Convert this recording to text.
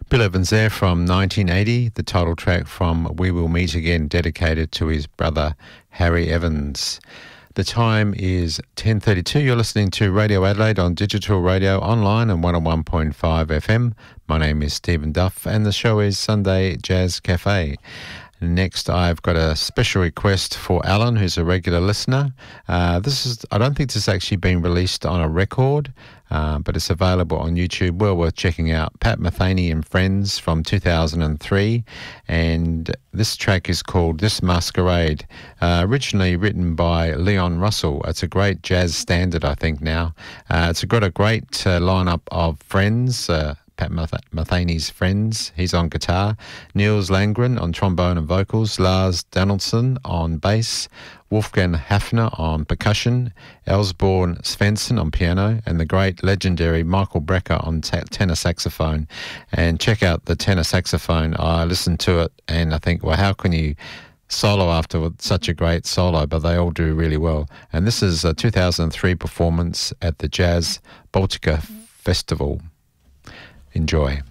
Bill Evans there from 1980, the title track from We Will Meet Again, dedicated to his brother Harry Evans. The time is 10:32. You're listening to Radio Adelaide on digital radio, online and 101.5 FM. My name is Stephen Duff and the show is Sunday Jazz Cafe. Next, I've got a special request for Alan, who's a regular listener. I don't think this has actually been released on a record, but it's available on YouTube. Well worth checking out. Pat Metheny and Friends from 2003. And this track is called This Masquerade, originally written by Leon Russell. It's a great jazz standard, I think, now. It's got a great lineup of friends, Pat Metheny's friends. He's on guitar. Niels Landgren on trombone and vocals. Lars Donaldson on bass. Wolfgang Hafner on percussion. Elsborn Svensson on piano. And the great legendary Michael Brecker on tenor saxophone. And check out the tenor saxophone. I listened to it and I think, well, how can you solo after such a great solo? But they all do really well. And this is a 2003 performance at the Jazz Baltica Festival. Enjoy.